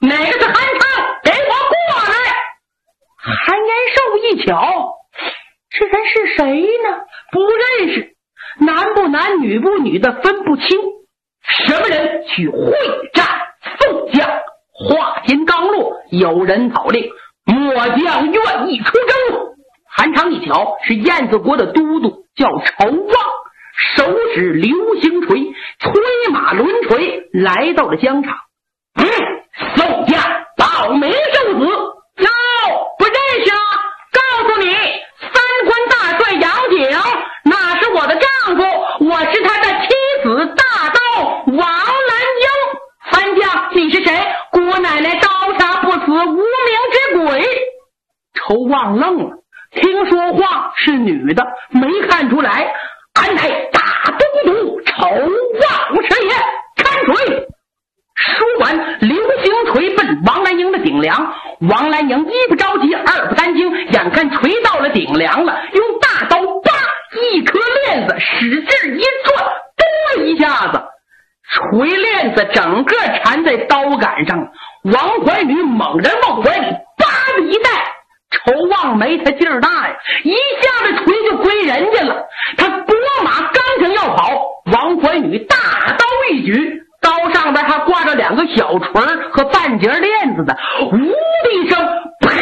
哪个是韩昌？给我过来！韩延寿一瞧，这人是谁呢？不认识，男不男女不女的分不清。什么人去会战宋江？话音刚落，有人讨令，末将愿意出征。韩昌一瞧，是燕子国的都督，叫仇望，手指流星锤，催马抡锤，来到了疆场。宋江报名受死。哟，不认识啊！告诉你，三关大帅杨景，那是我的丈夫，我是他的妻子大刀王兰英。韩将，你是谁？姑奶奶刀杀不死无名之鬼。仇望愣了，听说话是女的，没看出来。俺乃大东督仇望师爷，看锤！说完，流星锤奔王兰英的顶梁。王兰英一不着急，二不担惊，眼看锤到了顶梁了，用大刀叭一颗链子使劲一转，咚了一下子，锤链子整个缠在刀杆上。王怀女猛然往怀里叭的一带，仇望没他劲儿大呀，一下子锤就归人家了。他拨马刚想要跑，王怀女大刀一举，刀上边还挂着两个小锤和半截链子的，呜的一声，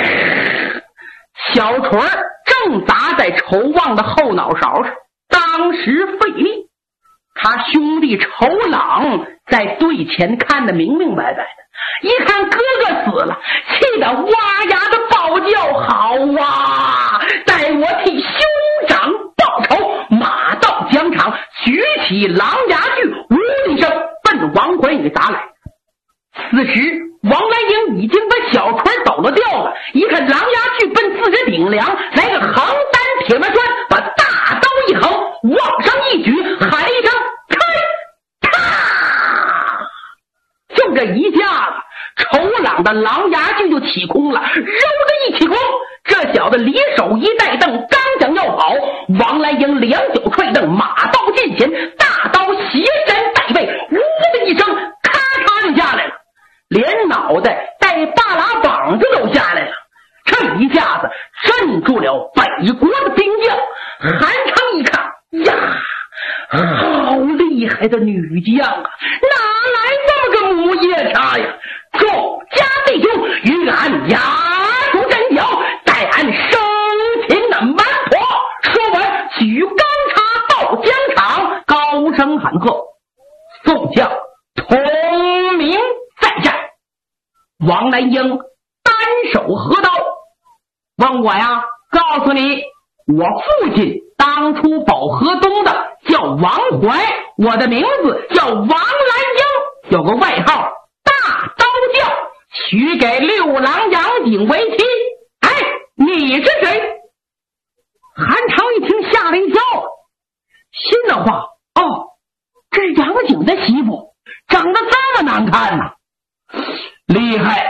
小锤正砸在仇望的后脑勺上，当时费力。他兄弟仇朗在队前看得明明白白的，一看哥哥死了，气得哇呀的暴叫：好啊，待我替兄长报仇！马到疆场，举起狼牙锯，呜的一声奔王怀女砸来。此时王兰英已经把小锤抖了掉了，一看狼牙锯奔自己顶梁，来个横单铁门栓，把大刀一横，往上一举，喊一声开！啪！就这一下子，仇朗的狼牙锯就起空了，揉的一起空。这小子离手一带蹬，刚想要跑，王兰英两脚踹蹬，马到近前，大刀斜身带背，呜的一声，咔嚓就下来了，连脑袋带大拉膀子都下来了。这一下子镇住了北国的兵将。韩昌一看呀，好厉害的女将啊，哪来这么个母夜叉呀？众家弟兄，与俺押出阵脚，待俺生擒的蛮婆。说完，举钢叉到疆场，高声喊喝：宋将同名再战！王兰英单手合刀，问我呀，告诉你，我父亲当初保河东的叫王怀，我的名字叫王兰英，有个外号大刀将，许给六郎杨景为妻。哎，你是谁？韩昌一听吓了一跳，心的话，哦，这杨景的媳妇长得这么难看呐，厉害！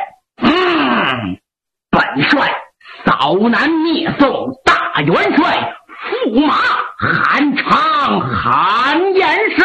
本帅扫南灭宋大元帅驸马韩昌韩延寿。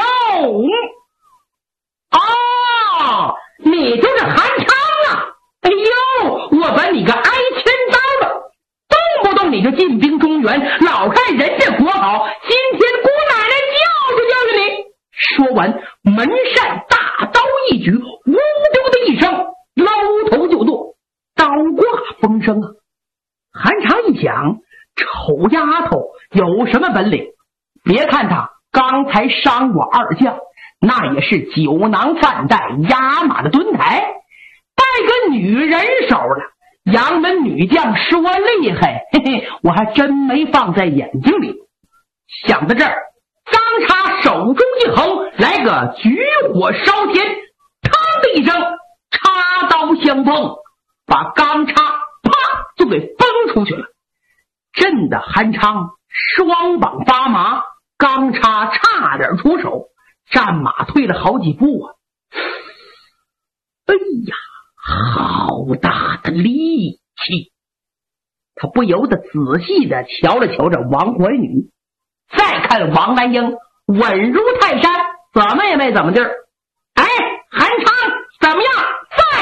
哦，你就是韩昌啊！哎呦，我把你个挨千刀的，动不动你就进兵中原，老看人家国好，今天姑奶奶教训你。说完，门扇大刀一举，呜丢的一声，捞头就剁，刀挂风声啊！韩昌一想，丑丫头有什么本领？别看她刚才伤我二将，那也是酒囊饭袋压马的墩台，拜个女人手了。杨门女将说厉害，嘿嘿，我还真没放在眼睛里。想到这儿，钢叉手中一横，来个举火烧天，嘡的一声，插刀相碰，把钢叉啪就给崩出去了。震得韩昌双膀发麻，钢叉差点出手，战马退了好几步啊！哎呀，好大的力气！他不由得仔细的瞧了瞧这王怀女，再看王兰英稳如泰山，怎么也没怎么地儿。